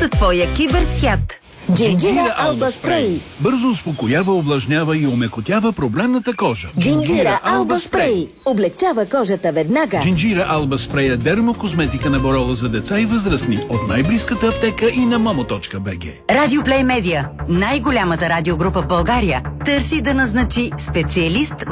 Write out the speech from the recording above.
за твоя киберсвят. Джинджира Алба Спрей. Бързо успокоява, увлажнява и омекотява проблемната кожа. Джинджира Алба Спрей. Облегчава кожата веднага. Джинджира Алба Спрей е дермокозметика на Борола за деца и възрастни от най-близката аптека и на momo.bg. Радио Плей Медиа, най-голямата радиогрупа в България, търси да назначи специалист